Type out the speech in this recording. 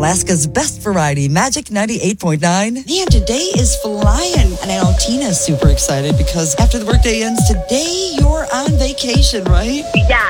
Alaska's best variety, Magic 98.9. Man, today is flying. And I know Tina's super excited because after the workday ends today, you're on vacation, right? Yeah,